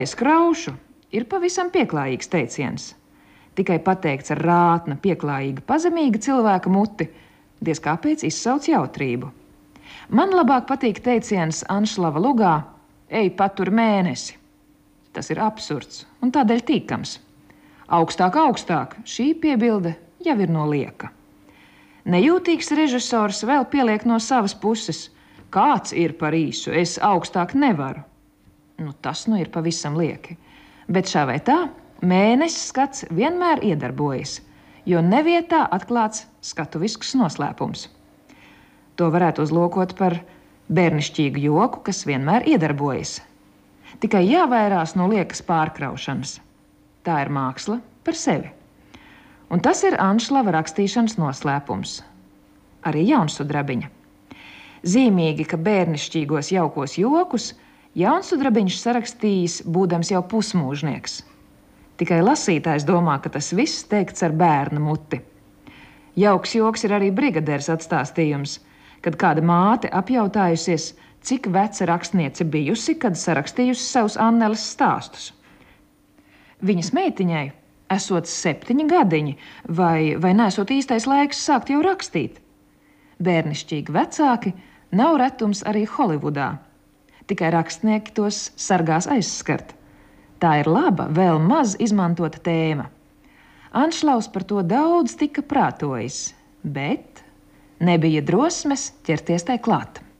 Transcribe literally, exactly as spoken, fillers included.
Es kraušu ir pavisam pieklājīgs teiciens. Tikai pateikts ar rātna, pieklājīga, pazemīga cilvēka muti, diez kāpēc izsauc jautrību. Man labāk patīk teiciens Anšlava lugā: ej patur mēnesi. Tas ir absurds un tādēļ tīkams. Augstāk, augstāk, šī piebilde jau ir no lieka. Nejūtīgs režisors vēl pieliek no savas puses: kāds ir par īsu, es augstāk nevaru. Nu, tas nu ir pavisam lieki. Bet šā vai tā, mēnesis skats vienmēr iedarbojas, jo nevietā atklāts skatuvisks noslēpums. To varētu uzlūkot par bērnišķīgu joku, kas vienmēr iedarbojas. Tikai jāvairās no liekas pārkraušanas. Tā ir māksla par sevi. Un tas ir Anšlava rakstīšanas noslēpums. Arī Jaunsudrabiņa. Zīmīgi, ka bērnišķīgos jaukos jokus Jaunsudrabiņš sarakstījis, būdams jau pusmūžnieks. Tikai lasītājs domā, ka tas viss teikts ar bērna muti. Jauks joks ir arī brigadērs atstāstījums, kad kāda māte apjautājusies, cik veca rakstniece bijusi, kad sarakstījusi savus Anneles stāstus. Viņas meitiņai esot septiņi gadiņi, vai, vai nesot īstais laiks sākt jau rakstīt. Bērnišķīgi vecāki nav retums arī Holivudā. Tikai rakstnieki tos sargās aizskart. Tā ir laba, vēl maz izmantota tēma. Anšlaus par to daudz tika prātojis, bet nebija drosmes ķerties tai klāt.